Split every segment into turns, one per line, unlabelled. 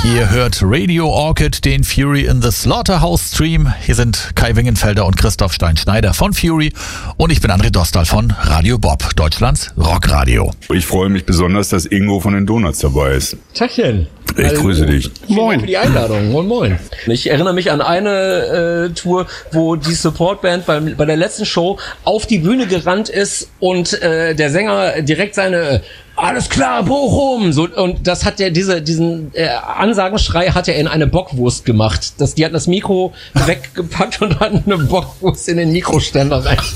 Ihr hört Radio Orchid, den Fury in the Slaughterhouse Stream. Hier sind Kai Wingenfelder und Christoph Stein-Schneider von Fury und ich bin André Dostal von Radio Bob, Deutschlands Rockradio.
Ich freue mich besonders, dass Ingo von den Donuts dabei ist.
Tachchen.
Ich grüße dich.
Moin. Für die Einladung. Moin, moin. Ich erinnere mich an eine Tour, wo die Supportband bei der letzten Show auf die Bühne gerannt ist und der Sänger direkt seine alles klar, Bochum! So, und das hat diesen Ansagenschrei hat er in eine Bockwurst gemacht. Die hatten das Mikro weggepackt und hatten eine Bockwurst in den Mikroständer rein.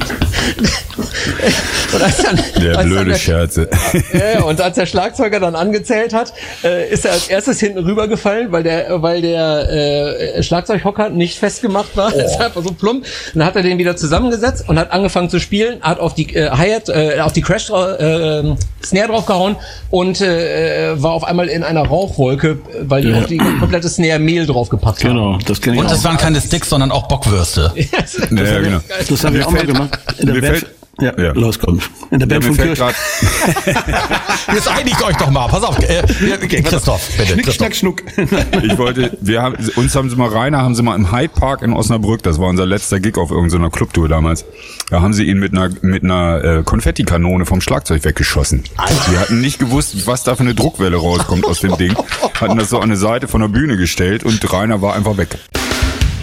Blöde Scherze.
Und als der Schlagzeuger dann angezählt hat, ist er als erstes hinten rübergefallen, weil der Schlagzeughocker nicht festgemacht war. Das ist einfach so plump. Dann hat er den wieder zusammengesetzt und hat angefangen zu spielen, hat auf die Hi-Hat, auf die Crash Snare draufgehauen und war auf einmal in einer Rauchwolke, weil die auf die komplette Snare Mehl draufgepackt haben.
Genau, das kenne ich auch.
Und es waren keine Sticks, sondern auch Bockwürste.
Ja, genau.
Das habe ich auch mal gemacht. In der Band. Ja, los, komm. In der Band von Kirch.
Jetzt einigt euch doch mal. Pass auf. Christoph, bitte.
Schnick, schnack, schnuck.
Uns haben sie mal im Hyde Park in Osnabrück, das war unser letzter Gig auf irgendeiner Clubtour damals. Da haben sie ihn mit einer Konfettikanone vom Schlagzeug weggeschossen. Wir hatten nicht gewusst, was da für eine Druckwelle rauskommt aus dem Ding. Hatten das so an eine Seite von der Bühne gestellt und Rainer war einfach weg.